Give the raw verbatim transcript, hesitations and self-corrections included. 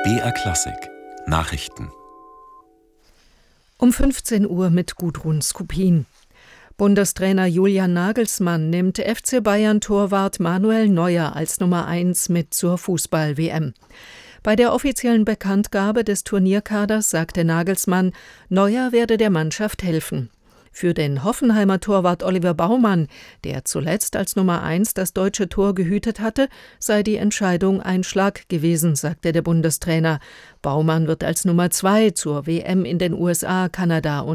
B R Klassik Nachrichten Um fünfzehn Uhr mit Gudrun Skupin. Bundestrainer Julian Nagelsmann nimmt F C Bayern-Torwart Manuel Neuer als Nummer eins mit zur Fußball-W M. Bei der offiziellen Bekanntgabe des Turnierkaders sagte Nagelsmann, Neuer werde der Mannschaft helfen. Für den Hoffenheimer Torwart Oliver Baumann, der zuletzt als Nummer eins das deutsche Tor gehütet hatte, sei die Entscheidung ein Schlag gewesen, sagte der Bundestrainer. Baumann wird als Nummer zwei zur W M in den U S A, Kanada und